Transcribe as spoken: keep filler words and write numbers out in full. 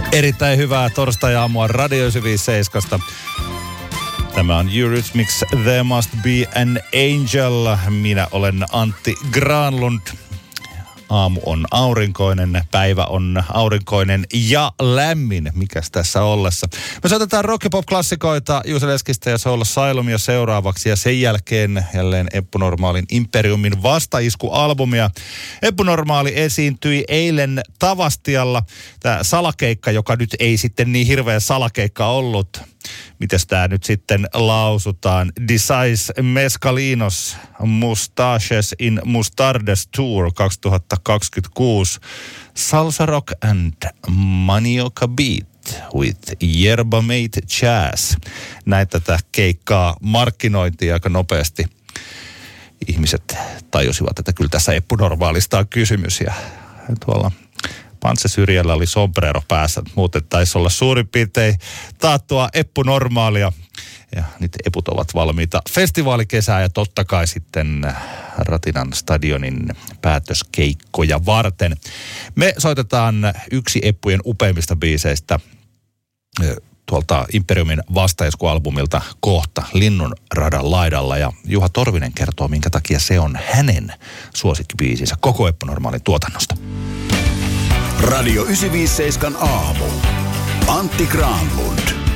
Erittäin hyvää torstai-aamua Radio yhdeksänsataaviisikymmentäseitsemän. Tämä on Eurythmics There Must Be an Angel. Minä olen Antti Granlund. Aamu on aurinkoinen, päivä on aurinkoinen ja lämmin. Mikäs tässä ollessa? Me soitetaan rock- ja pop-klassikoita Juuso Leskistä ja Soul Asylumia seuraavaksi. Ja sen jälkeen jälleen Eppu Normaalin Imperiumin vastaiskualbumia. Eppu Normaali esiintyi eilen Tavastialla. Tämä salakeikka, joka nyt ei sitten niin hirveä salakeikka ollut. Mites tää nyt sitten lausutaan? Disais Mescalinos Mustaches in Mustardes Tour kaksituhattakaksikymmentäkuusi. Salsa Rock and Manioca Beat with Yerba Mate Jazz. Näin tätä keikkaa markkinointiin aika nopeasti. Ihmiset tajusivat, että kyllä tässä Eppu Normaalista on kysymys. Ja tuolla Pantse Syrjällä oli sombrero päässä. Muuten taisi olla suurin piirtein taattua Eppu Normaalia. Ja nyt Eput ovat valmiita festivaalikesää ja totta kai sitten Ratinan stadionin päätöskeikkoja varten. Me soitetaan yksi Eppujen upeimmista biiseistä tuolta Imperiumin vastaiskualbumilta kohta Linnun radan laidalla. Ja Juha Torvinen kertoo, minkä takia se on hänen suosikkibiisinsä koko Eppu Normaalin tuotannosta. Radio yhdeksänsataaviisikymmentäseitsemän aamu. Antti Granlund.